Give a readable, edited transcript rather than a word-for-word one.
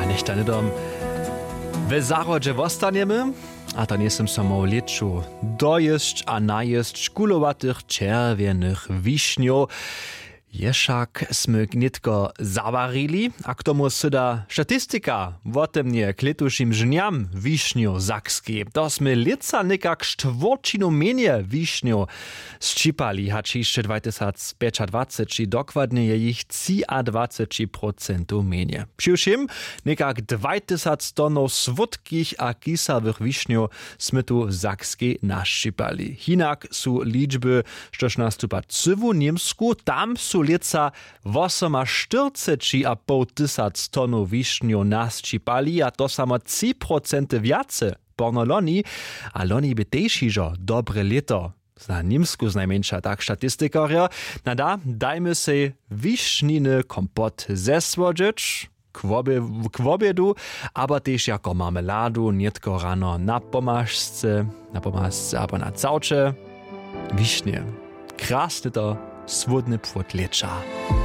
Nicht nie dom. W zarodzie wostaniemy, a to nie są samo leczu. Dojeść a najeść szkulowatych czerwienych wiśniów. Jeszak sme gnitko zawarili, a k tomu syda statystyka o tym nie k letušim żniam wiśniu zakski. To sme lica nekak štvorčinu menje wiśniu sčipali, hač jeszcze 2025 či dokładnie je ich 23% menje. Přiušim, nekak 2000 tonów słodkich a kisawych wiśniu sme tu zakski naščipali. Hinak su liczby, štož nastupa cywu Niemsku, tam su lica 48,5 tysac tonów wiśniu nasčipali, a to samo 3% więcej porno loni, a loni by też iżo dobre lito. Za Niemsku znajmniejsza tak statystykoria. Nada, dajmy se wiśniny kompot zesłodzić, k obiedu, aber też jako marmeladu, nietko rano na pomaszce, albo na całcze. Wiśnie. Krasny to swódny płot lecza.